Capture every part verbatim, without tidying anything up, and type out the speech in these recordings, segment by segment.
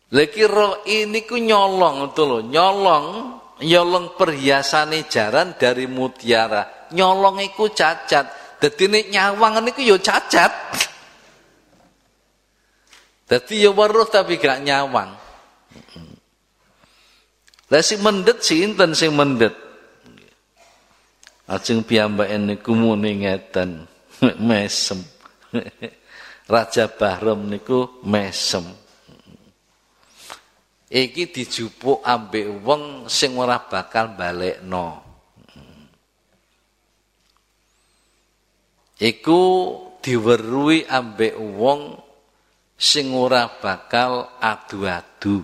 Lagi roi niku nyolong itu loh, nyolong, nyolong perhiasane jaran dari mutiara. Nyolong iku cacat. Dadi nek nyawang niku yo cacat. Dadi yo weruh tapi gak nyawang. Lah sing mendet sinten sing mendet? Ajeng piyambake niku muni ngeten, mesem. Raja Bahram niku mesem. Iki dijupuk ambek wong sing ora bakal balekno. Iku diweruhi ambek wong sing ora bakal adu-adu.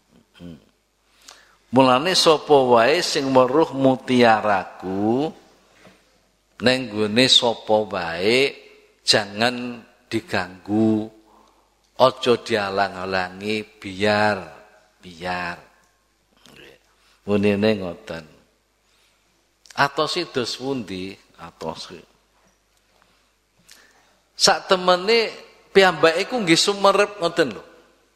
Mulane sapa wae sing weruh mutiaraku neng gone sapa wae jangan diganggu, ojo dialang-alangi, biar biar munine ngoten. Atos dos pundi? Atos sak temene piyambake iku nggih sumerep ngoten lho.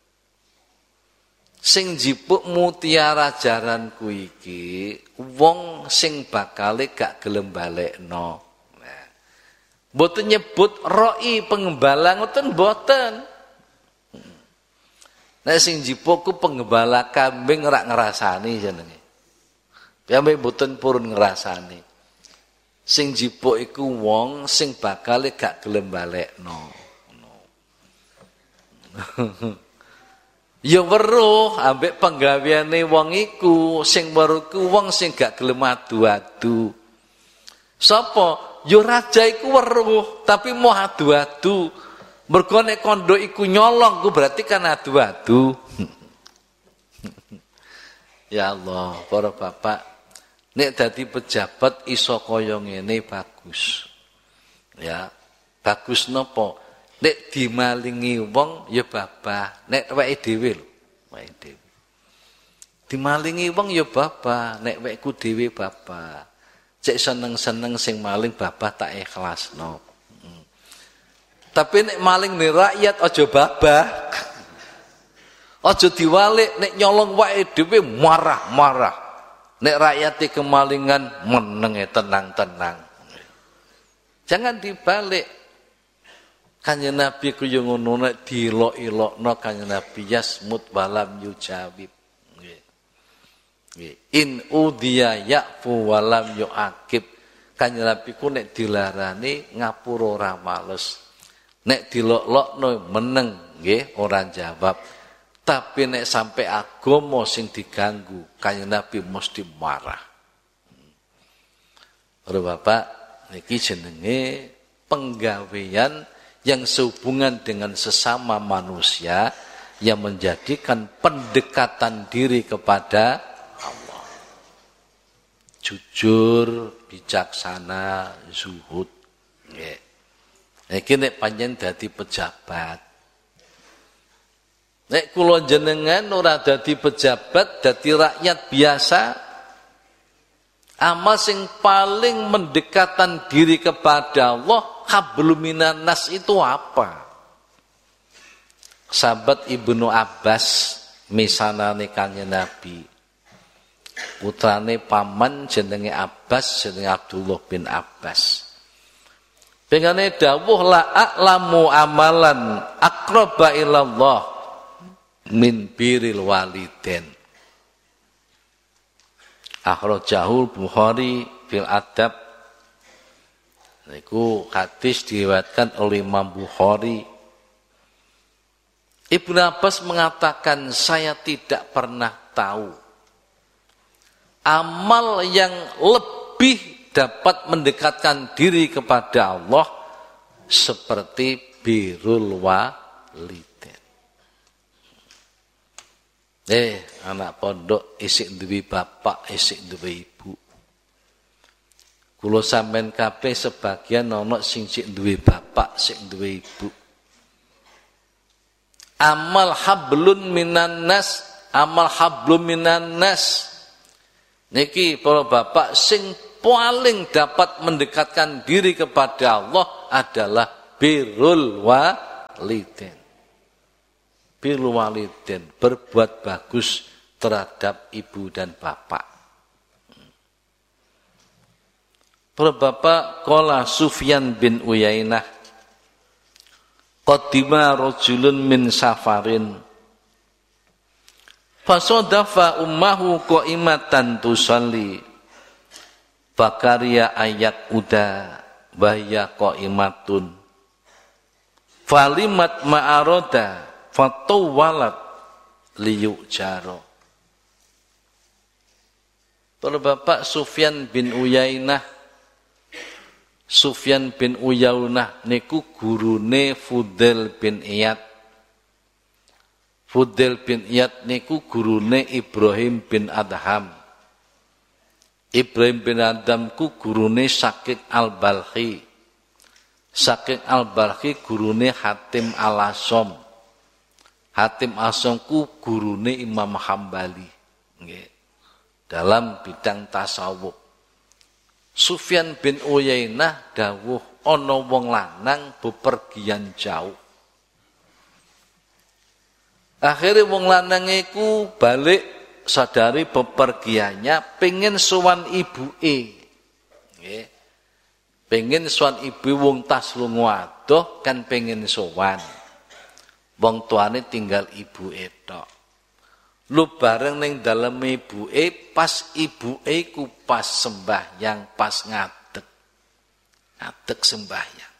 Sing jipuk mutiara jaranku iki wong sing bakale gak gelem balekno. Nah, mboten nyebut roi pengembala ngoten mboten. Nek sing jipuk ku pengembala kambing ora ngrasani jenenge. Piyambake mboten purun ngrasani. Sing jipuk iku wong sing bakale gak gelem balekno. Ya weruh ambek penggaweane wong iku, sing weruh ku wong sing gak gelem adu-adu. Sapa? Ya raja iku weruh tapi mau adu-adu. Mergo nek kondo iku nyolong ku berarti kan adu-adu. Ya Allah, para bapak, nek dadi pejabat iso kaya ngene bagus. Ya, bagus napa? Nek dimalingi wong ya babah, nek weke dhewe lho, weke dhewe. Dimalingi wong ya babah, nek wekku dhewe babah. Cek seneng-seneng sing maling babah tak ikhlasno. Hmm. Tapi nek maling nih rakyat aja babah. Aja diwalik, nek nyolong weke dhewe marah-marah. Nek rakyate kemalingan menenge tenang-tenang. Jangan dibalik. Kanjeng Nabi ku yo ngono nek dilok-ilokno Kanjeng Nabi yasmut walam yujawib. Nggih. Nggih. In udiya ya'fu walam yu'aqib. Kanjeng Nabi ku nek dilarani ngapura ora males. Nek dilok-lokno meneng nggih ora jawab. Tapi nek sampai agama sing diganggu, Kanjeng Nabi mesti marah. Ora Bapak, niki jenenge penggawean yang sehubungan dengan sesama manusia yang menjadikan pendekatan diri kepada Allah. Jujur, bijaksana, zuhud. Nggih. Iki nek panjen dadi pejabat. Nek kula jenengan ora dadi pejabat, dadi rakyat biasa, amal sing paling mendekatan diri kepada Allah hablum minan nas itu apa? Sahabat Ibnu Abbas misanane Kanjeng Nabi. Putrane paman jenenge Abbas, jenenge Abdullah bin Abbas. Pengane dawuh la a'lamu amalan aqraba ilallah min birril walidain. Akhrajahul Bukhari fil Adab. Niku hadis diriwayatkan oleh Imam Bukhari. Ibnu Abbas mengatakan saya tidak pernah tahu amal yang lebih dapat mendekatkan diri kepada Allah seperti birrul walidain. Eh, anak pondok isik duwe bapak, isik duwe ibu. Kula sampean kabeh sebagian ana sing sik duwe bapak, sik duwe ibu. Amal hablun minan nas, amal hablum minan nas. Niki para bapak sing paling dapat mendekatkan diri kepada Allah adalah birrul walidain. birrul walidain, berbuat bagus terhadap ibu dan bapak. Para bapak, qala Sufyan bin Uyainah, qadima rajulun min safarin fasadafa ummahu qaimatan tusalli Bakaria ayat uda bahya qaimatun falimat ma'aroda fatawalat liyujaro. Para bapak, Sufyan bin Uyainah Sufyan bin Uyainah niku gurune Fudail bin Iyad. Fudail bin Iyad niku gurune Ibrahim bin Adham. Ibrahim bin Adham ku gurune Syakik al-Balkhi. Syakik al-Balkhi gurune Hatim al-Asom. Hatim al-Asom ku gurune Imam Hambali. Nggih. Dalam bidang tasawuf. Sufyan bin Uyainah dawuh ana wong lanang bepergian jauh. Akhirnya wong lanang iku balik sadari bepergiannya pengen sowan ibuke. Nggih. Pengen sowan ibu wong tas lunga adoh kan pengen sowan. Wong tuane tinggal ibuke tok. Lu bareng ning dalem ibuke pas ibuke ku pas sembahyang, pas ngadeg. Ngadeg sembahyang.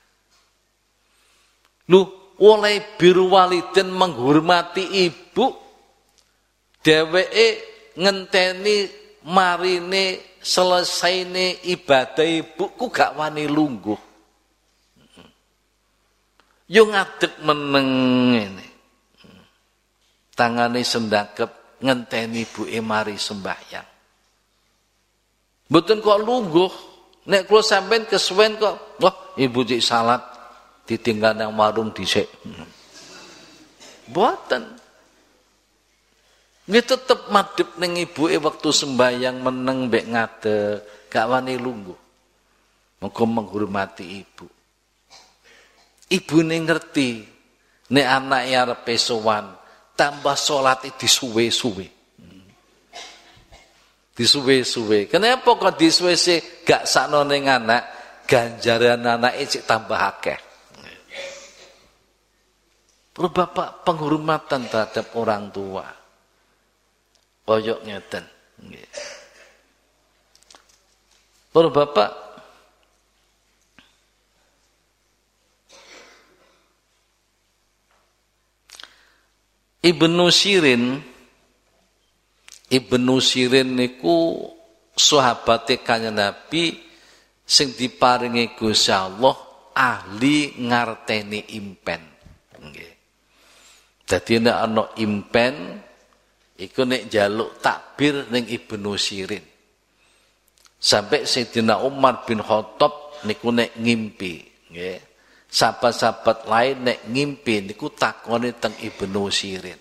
Lu oleh birrul walidain menghormati ibu, dheweke ngenteni marine selesaine ibadah ibu ku gak wani lungguh. Yo ngadeg meneng ngene. Tangane sendakep ngenteni ibuke mari sembahyang. Mboten kok lungguh. Nek kula sampean kesuwen kok, wah ibu cik salat ditinggal nang warung dhisik. Mboten. Nggih tetep madhep ning ibuke wektu sembahyang meneng mbek ngadeg, gak wani lungguh. Muga menghormati ibu. Ibune ngerti nek anake arepe sowan, tambah salate disuwe-suwe. Disuwe-suwe. Kenapa kok disuwe-suwe gak sakno ning anak, ganjaran anake cek tambah akeh. Perlu bapak penghormatan terhadap orang tua. Koyok ngeten. Nggih. Para bapak, Ibnu Sirin Ibnu Sirin niku sahabate Kanjeng Nabi sing diparingi Gusti Allah ahli ngarteni impen. Nggih. Dadi nek ana impen iku nek njaluk takbir ning Ibnu Sirin. Sampai Sayyidina Umar bin Khattab niku nek ngimpi, nggih. Sahabat-sahabat lain nek ngimpi niku takone teng Ibnu Sirin.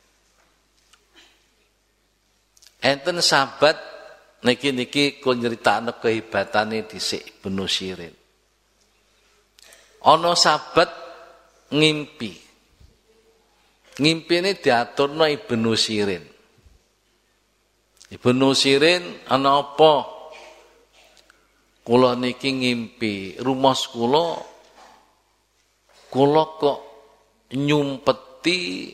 Enten sahabat niki-niki kula nyritakno kehebatane dhisik Ibnu Sirin. Ana sahabat ngimpi. Ngimpine diaturno Ibnu Sirin. Ibnu Sirin ana apa? Kula niki ngimpi, rumas kula kula kok nyumpeti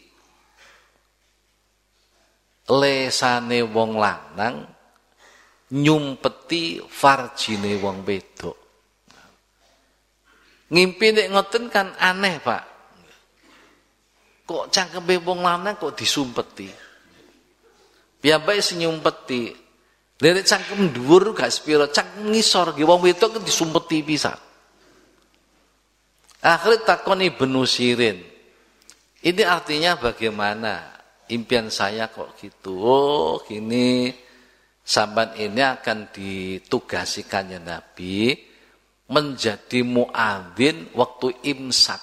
lesane wong lanang, nyumpeti farjine wong wedok. Ngimpi nek ngoten kan aneh, Pak. Kok cangkeme wong lanang kok disumpeti? Piyambake sing nyumpeti. Nek cangkem dhuwur gak sepiro, cangkem ngisor nggih wong wedok disumpeti pisan. Akhirnya takon Ibnu Sirin. Ini artinya bagaimana? Impian saya kok gitu. Oh, gini. Sampan ini akan ditugasi Kanjeng Nabi menjadi muadzin waktu imsak.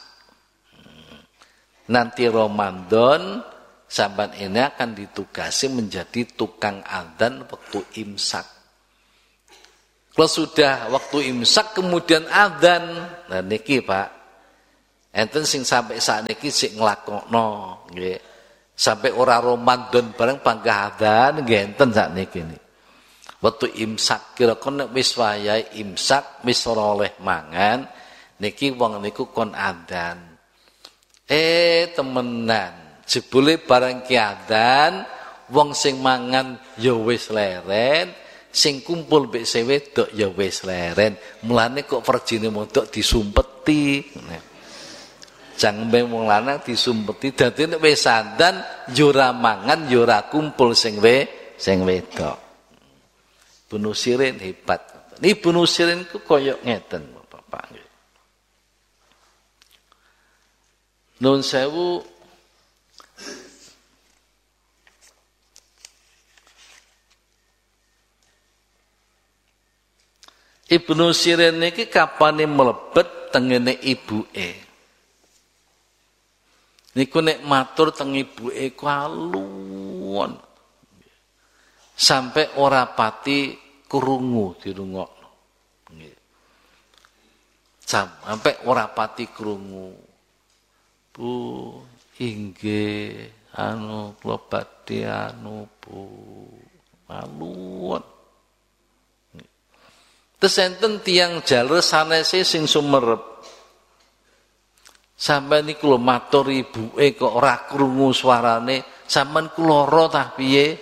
Nanti Ramadan sampan ini akan ditugasi menjadi tukang adzan waktu imsak. Kalau sudah waktu imsak kemudian adzan, nah niki Pak, enten sing sampai saat niki sik nglakokno, nggih. Sampai ora Ramadan bareng panggahadan ngenten sakniki niki. Wektu imsak kira-kira nek wis wayahe imsak wis ora oleh mangan niki wong niku kon adzan. Eh temenan, jebule bareng ki adzan wong sing mangan ya wis leren, sing kumpul mbek sing wedok ya wis leren. Mulane kok verjine mondok disumpeti. Jangan wong lanang disumpeti dadi nek wis sandan yo ora mangan yo ora kumpul sing we sing wedok. Ibnu Sirin hebat. Ibnu Sirin ku koyo ngeten Bapak nggih. Nun sewu Ibnu Sirin niki kapane mlebet tengene ibuke. Niku nek matur teng ibuke kaluwon. Sampai ora pati krungu dirungokno. Nggih. Sampai ora pati krungu. Bu, inggih anu kula badhe anu Bu. Maluwon. Terus enten tiyang jalur sanese sing sumerep. Sampai niku lho matur ibuke kok ora krungu suarane, sampean ku lara tah piye?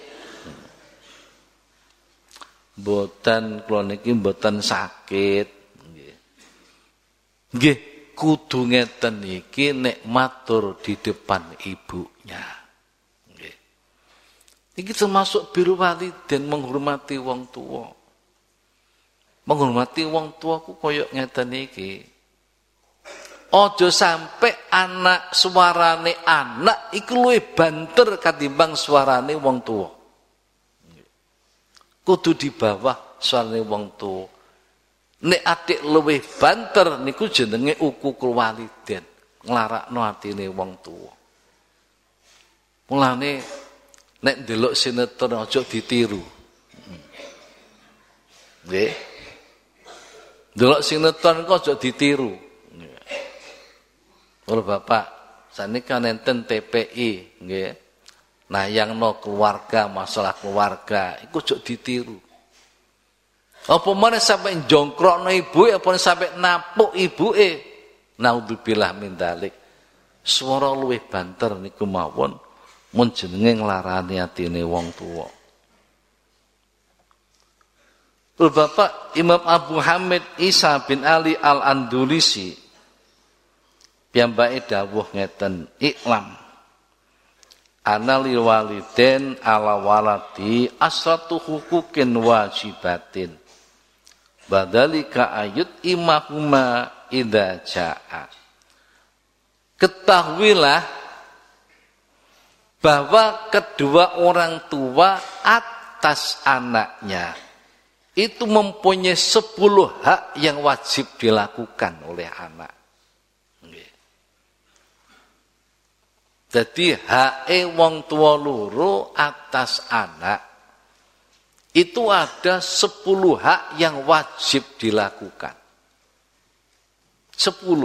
Mboten kula niki mboten sakit. Nggih. Nggih, kudu ngeten iki nek matur di depan ibunya. Nggih. Iki termasuk biru waliden menghormati wong tua. Menghormati wong tua ku koyo ngeten iki. Ojo sampai anak suarane anak iku luwih banter katimbang suarane wong tua. Kudu di bawah suarane wong tua. Nek adik luwih banter niku jenenge uququl waliden, nglarakno atine wong tua. Mulane nek ndelok sinetron aja ditiru. Nggih. Ndelok sinetron kok aja ditiru. Kalau Bapak, sanika nenten T P I, nggih. Nayangno keluarga, masalah keluarga, iku ojo ditiru. Apa meneh sampai jongkrokno ibuke, apa sampai napuk ibuke. Naudzubillah min dzalik. Swara luwih banter niku mawon mun jenenge nglarani atine wong tuwa. Bapak Imam Abu Hamid Isa bin Ali Al-Andulisi piyambake dawuh ngeten, iklam ana lil waliden ala waladi asratu hukukin wajibatin badalika ayut imahuma idza jaa. Ketahuilah bahwa kedua orang tua atas anaknya itu mempunyai sepuluh hak yang wajib dilakukan oleh anak. Jadi hake wong tua loro atas anak itu ada sepuluh hak yang wajib dilakukan. Sepuluh.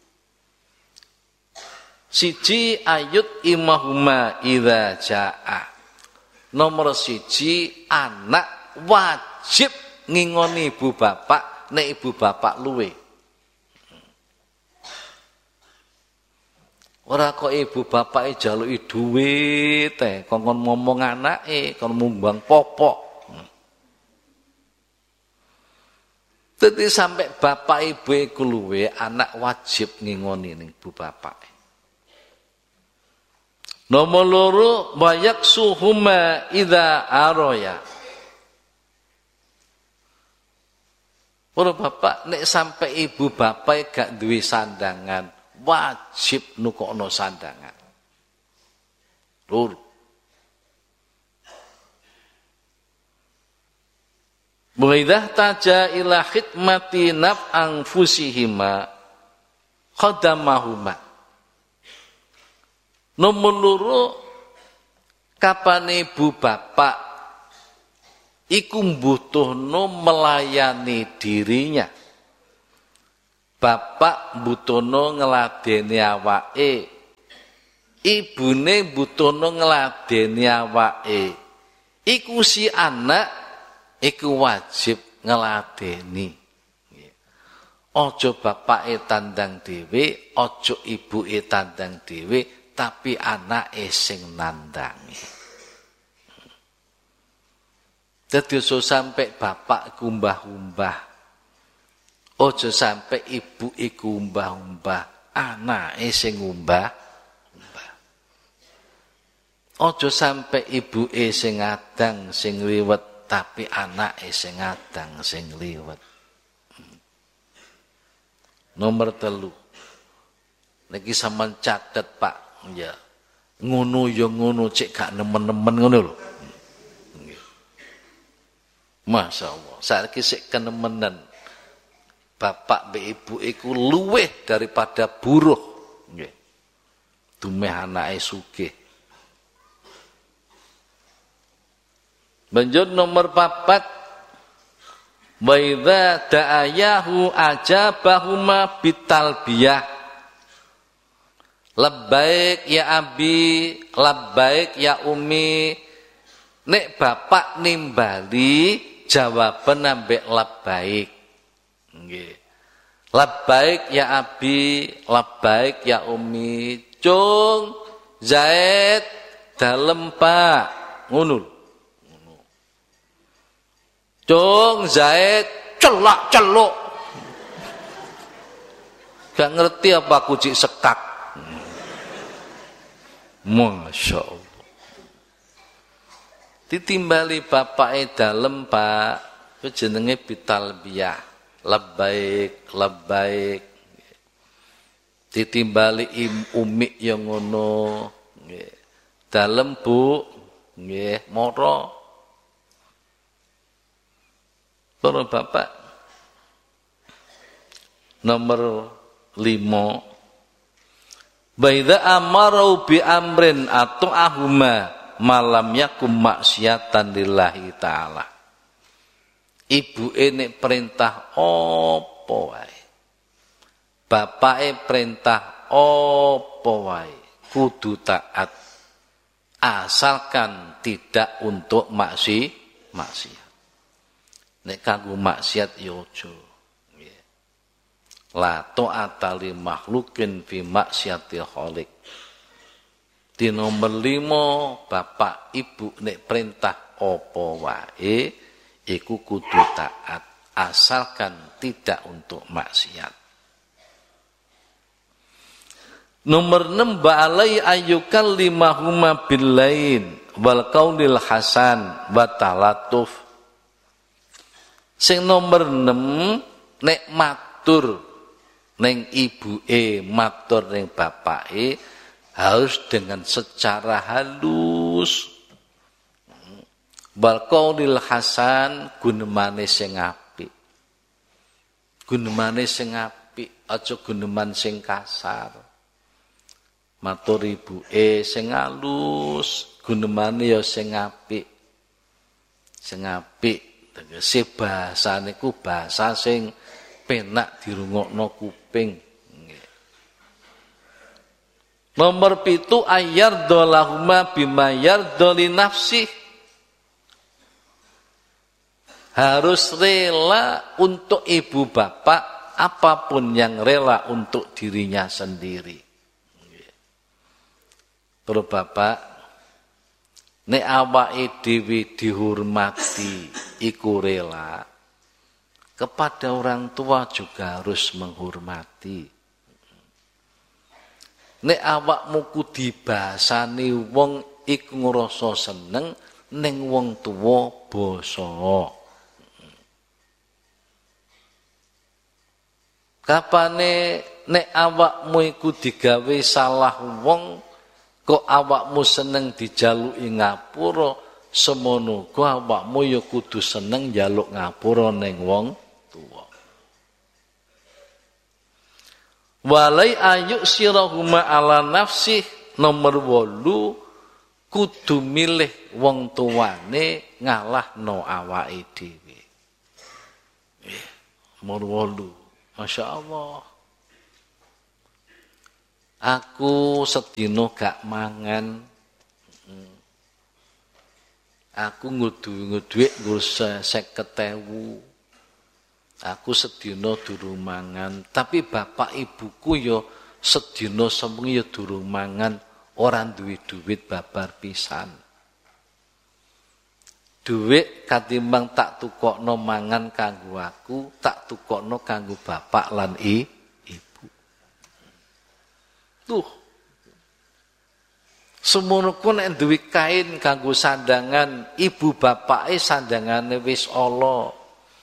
Siji ayut imahuma idza jaa. Nomor siji anak wajib ngingoni ibu bapak nek ibu bapak luwe. Ora kok ibu bapake jaluki dhuwit teh kongkon ngomong anake kon mumbang popok. Dadi sampai bapak ibu iku luwe anak wajib ngingoni ning ibu bapake. Nomor loro bayak suhuma idza aroya. Para bapak nek sampai ibu bapak gak duwe sandangan, wajib nukokno sandangan. Lur. Muidah taja ila khidmati naf anfusihima khadamahuma. Nomor loro kapane ibu bapak iku mbutuhno melayani dirinya. Bapak mbutuhno ngeladeni awake ibune butuhno ngladeni awake. Iku si anak iku wajib ngladeni. Ojo bapake tandang dhewe, ojo ibuke tandang dhewe, tapi anake sing nandangi. Dadi ojo sampe bapak kumbah-umbah. Ojo sampe ibu iku umbah-umbah, anake sing umbah-umbah. Ojo sampe ibuke sing ngadang sing liwet, tapi anake sing ngadang sing liwet. Nomor telu. Niki sampean catet, Pak. Ya. Ngono ya ngono, cek gak nemen-nemen ngono lho. Masya Allah. Saiki sik kenemenan. Bapak mbek ibu iku luweh daripada buruh. Nggih. Dumeh anake sugih. Banjur nomor papat. Wa idza da'ayahu ajabahuma bitalbiyah. Labbaik ya abi, labbaik ya umi. Nek bapak nimbali jawaban ambek labbaik. Nggih. Labbaik ya abi, labbaik ya umi. Cung Zaid dalem Pak. Ngono. Cung Zaid celak-celuk. Gak ngerti apa aku cik sekak. Masya Allah. Ditimbali bapake dalem Pak, itu jenenge bitalbiyah. Labbaik, labbaik. Ditimbali umi yang ngono. Dalem Bu, nggih, moro. Para bapak, nomor lima, baidha amaru bi amrin atau ahuma malam yakum maksiatan lillahi ta'ala. Ibu ini perintah opo wae, bapake perintah opo wae, kudu taat, asalkan tidak untuk maksi maksiat. Nek kanggo maksiat ya aja. Nggih. La ta'ata li makhlukin fi maksiatil khaliq. Di nomor lima, bapak ibu nek perintah apa wae iku kudu taat, asalkan tidak untuk maksiat. Nomor enam, ba'alai ayyukal limahuma billain wal qaulil hasan wa talatuf. Sing nomor enam, nek matur neng ibuke, matur neng bapake harus dengan secara halus. Wal qaulil hasan, gunemane sing apik. Gunemane sing apik, aja guneman sing kasar. Matur ibuke sing halus, gunemane ya sing apik. Sing apik. Tegese bahasane ku bahasa sing penak dirungokno kuping. Nomor pitu, ayyardha lahuma bima yardha li nafsih. Harus rela untuk ibu bapak apapun yang rela untuk dirinya sendiri. Para bapak, nek awake dhewe dihormati iku rela, kepada orang tua juga harus menghormati. Nek awakmu ku dibasani wong iku ngrasa seneng, ning wong tuwa basa. Kapane nek awakmu iku digawe salah wong, kok awakmu seneng dijaluki ngapura, semono ku awakmu ya kudu seneng njaluk ngapura ning wong tuwa. Walai ayu sirahuma ala nafsih, nomor wolu, kudu milih wong tuwane ngalahno awake dhewe. Nomor wolu, Masya Allah. Aku sedina gak mangan. Aku ngudu dhuwit nggo seket ewu. Aku sedina durung mangan, tapi bapak ibuku ya sedina sewengi ya durung mangan, ora duwe dhuwit babar pisan. Dhuwit katimbang tak tukokno mangan kanggo aku, tak tukokno kanggo bapak lan i, ibu. Tuh. Semono ku nek duwe kain kanggo sandangan, ibu bapake sandangane wis ala.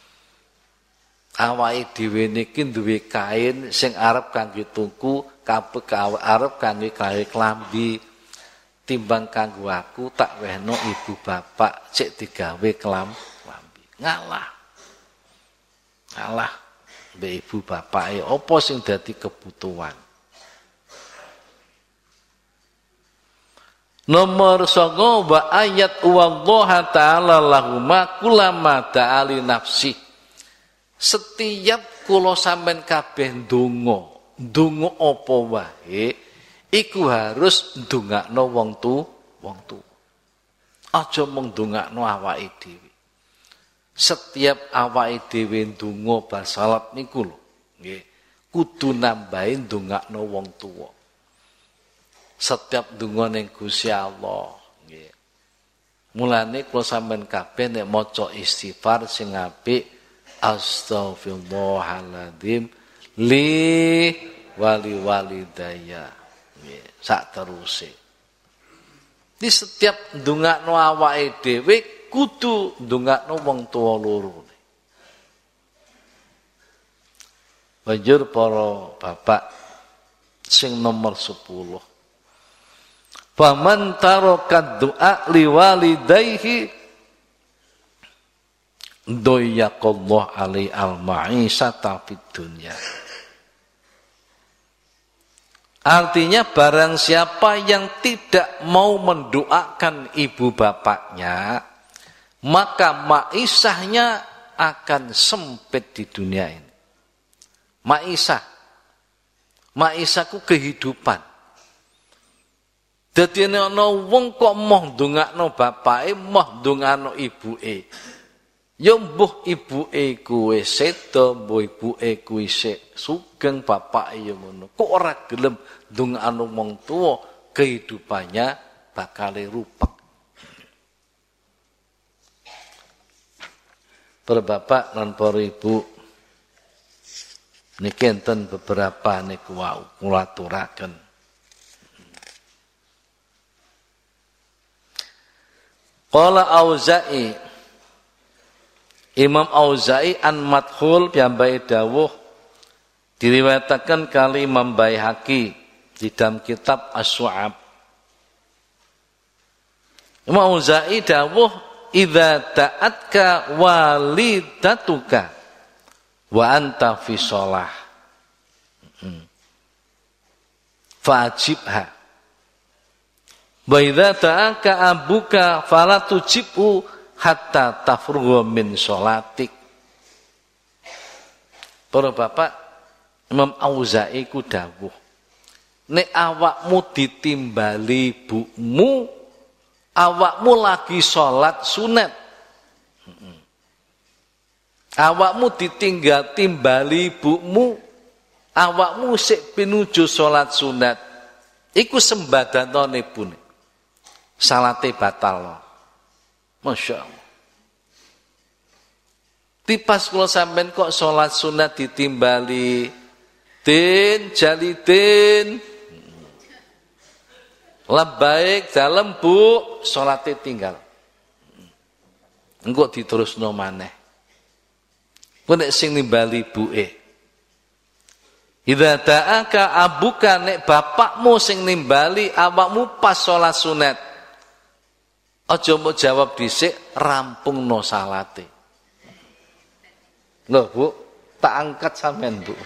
Awake dhewe niki duwe kain sing arep kanggo tuku, kabeh arep kanggo gawe klambi. Timbang kanggo aku tak wehno ibu bapak cek digawe kelam klambi. Ngalah. Ngalah mbek ibu bapake apa sing dadi kebutuhan. Nomor songo wa ayat wallaha ta'ala lahuma kulama ta'ali nafsi. Setiap kula sampean kabeh ndonga, ndonga apa wae iku harus ndongakno wong tu, wong tu. Aja mung ndongakno awake dhewe. Setiap awake dhewe ndonga bar salat niku lho, nggih, kudu nambahi ndongakno wong tuwa. Setiap ndonga ning Gusti Allah, nggih. Mulane kula sampean kabeh nek maca istighfar sing apik, astaghfirullahaladzim li wali walidaya. Nggih, sak teruse. Di setiap ndongakno awake dhewe kudu ndongakno wong tuwa loro. Banjur para bapak sing nomor sepuluh. Faman taraka du'a liwalidayhi doyaqallahu alai al-ma'isata fid dunya. Artinya barang siapa yang tidak mau mendoakan ibu bapaknya, maka maisahnya akan sempit di dunia ini. Maisah. Maisahku kehidupan. Dadi nek ana wong kok moh ndongakno bapake, moh ndongakno ibuke. Ya mbuh ibuke kuwi sedo, mbuh ibuke kuwi sik sugeng, bapake ya ngono. Kok ora gelem ndongakno wong tuwa, kehidupannya bakal rupak. Para bapak lan para ibu, niki enten beberapa niku wau kula aturaken. Qala Auza'i, Imam Auza'i an Madkhul piyambake dawuh diriwayataken kali Imam Baihaqi di dalam kitab As-Su'ab. Imam Auza'i dawuh idza ta'atka walidatuka wa anta fi shalah fa'jibha. Wa idza ta'aka abuka fala tujibu hatta tafrugha min sholatik. Para bapak, Imam Auza'i ku dawuh, nek awakmu ditimbali ibumu, awakmu lagi salat sunat. Awakmu ditinggal timbali ibumu, awakmu sik pinuju salat sunat. Iku sembadana ibune. Salate batal. Masya Allah. Tipas kula sampean kok salat sunat ditimbali din jalidin. Labbaik dalem bu salate tinggal. Engko diterusno maneh. Ku nek sing nimbali ibuke. Idza ta'aka abuka, nek bapakmu sing nimbali awakmu pas salat sunat. Aja mbok jawab dhisik, rampungno salate. Lho, Bu, tak angkat sampean, Bu.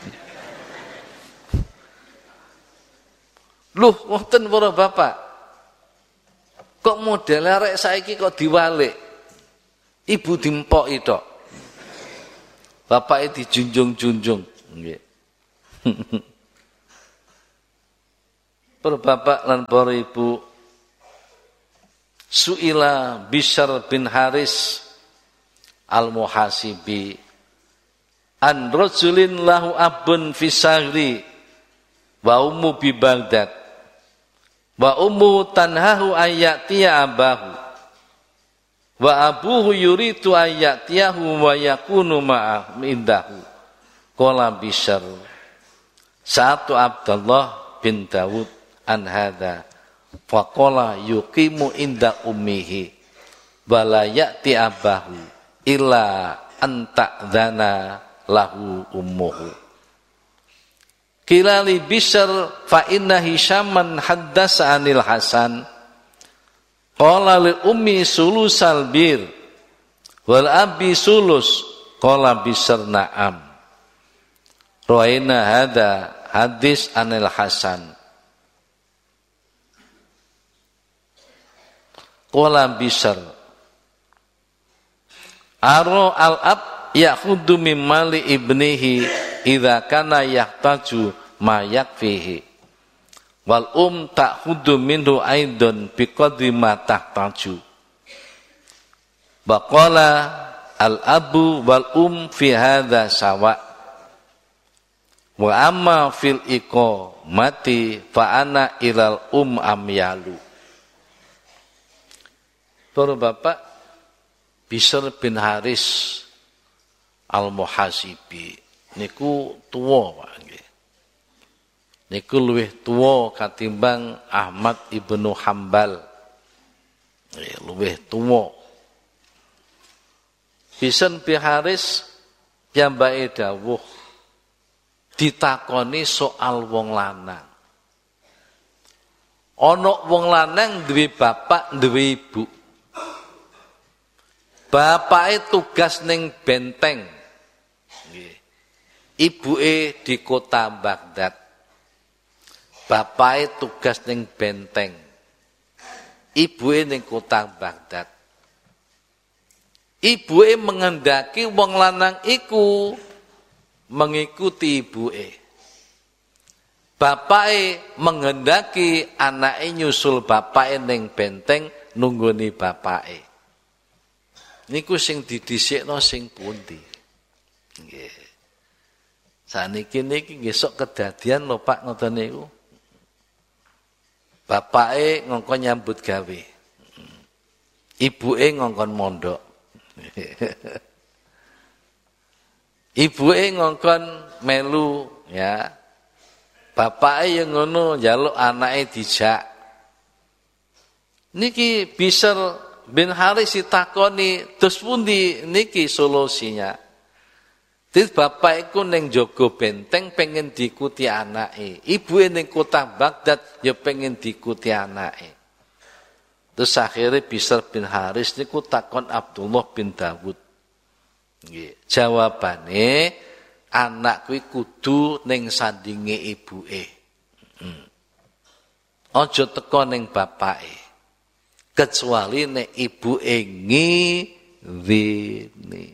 Loh, wonten para bapak. Kok model arek saiki kok diwalik. Ibu dimpoki tok. Bapake dijunjung-junjung, nggih. Para bapak lan para ibu, Su'ila Bishr bin Haris al-Muhasibi an rajulin lahu abun fi sahri wa ummu bi Baghdad wa ummu tanhahu ayyatiya abahu wa abuhu yuritu ayyatiyahu wa yakunu ma'ah indahu. Qala Bishr sa'atu Abdullah bin Dawud an hadha faqala yuqimu inda ummihi wala ya'ti abahu illa anta dzana lahu ummuhu. Qila li Bishr fa inna Hisyaman haddasa anil Hasan qala li ummi sulusal bir wal abi sulus qala Bishr na'am. Rawaina hadza hadis anil Hasan. Qala Bishr aro al-ab ya'khudhu min mali ibnihi idza kana yahtaju ma yakfihi wal um ta'khudhu minhu aidan biqadri ma tahtaju. Baqala al-abu wal um fi hadza sawa wa amma fil iqamati fa ana ilal um amyalu. Para bapak, Bishr bin Haris al-Muhasibi niku tuwa Pak nggih. Niku luwih tuwa katimbang Ahmad ibnu Hambal. Nggih, luwih tuwa. Bishr bin Haris piyambake dawuh ditakoni soal wong lanang. Ana wong lanang duwe bapak, duwe ibu. Bapake tugas ning benteng. Nggih. Ibuke di kota Baghdad. Bapake tugas ning benteng. Ibuke ning kota Baghdad. Ibuke mengendaki wong lanang iku mengikuti ibuke. Bapake menghendaki anake nyusul bapake ning benteng nunggoni bapake. Niku sing didhisikno sing pundi? Nggih. Saniki niki nggih sok kedadian lho Pak ngoten niku. Bapake ngongkon nyambut gawe. Ibuke ngongkon mondok. Ibuke ngongkon melu ya. Bapake yang ngono njaluk anake dijak. Niki Bishr bin Haris ditakoni, terus pundi niki solusinya? Terus bapak iku ning jaga benteng pengen diikuti anake. Ibuke ning kota Baghdad ya pengen diikuti anake. Terus akhirnya Bishr bin Haris niku takon Abdullah bin Dawud. Nggih, jawabane anak kuwi kudu ning sandinge ibuke. Hmm. Aja teko ning bapake. Kecuali nek ibuke ngidini.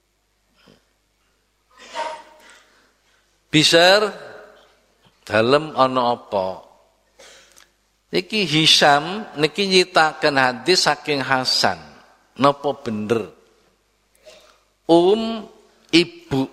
Bishr dalem ana apa? Niki Hisyam niki nyitaken hadis saking Hasan. Napa bener? Um ibu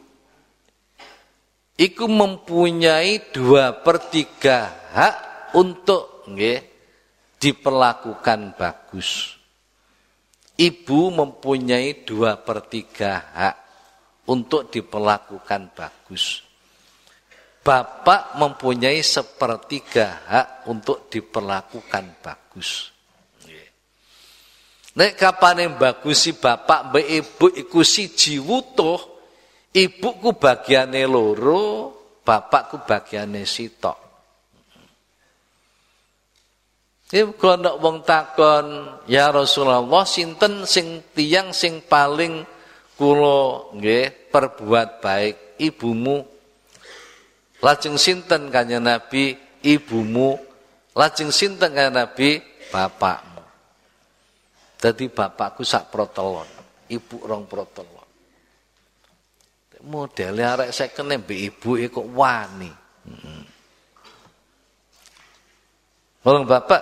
iku mempunyai dua per tiga hak untuk nggih diperlakukan bagus. Ibu mempunyai dua per tiga hak untuk diperlakukan bagus. Bapak mempunyai sepertiga hak untuk diperlakukan bagus. Nek kapane bagusi bapak mbek ibu iku siji wutuh, ibuku bagiane loro, bapakku bagiane sitok. Iku ana wong takon, "Ya Rasulullah, sinten sing tiyang sing paling kula nggih perbuat baik? Ibumu?" Lajeng sinten kanjeng Nabi? Ibumu. Lajeng sinten kanjeng Nabi? Bapakmu. Dadi bapakku sak protelon, ibu rong protelon. Modele arek sekene mbek ibuke kok wani. Hmm. Orang bapak